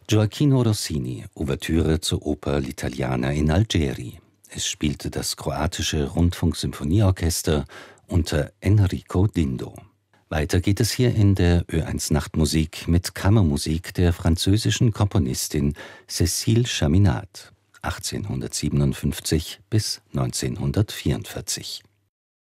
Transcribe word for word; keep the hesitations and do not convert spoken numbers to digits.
Gioachino Rossini, Ouvertüre zur Oper L'Italiana in Algeri. Es spielte das kroatische Rundfunksymphonieorchester unter Enrico Dindo. Weiter geht es hier in der Ö eins Nachtmusik mit Kammermusik der französischen Komponistin Cécile Chaminade, achtzehnhundertsiebenundfünfzig bis neunzehnhundertvierundvierzig.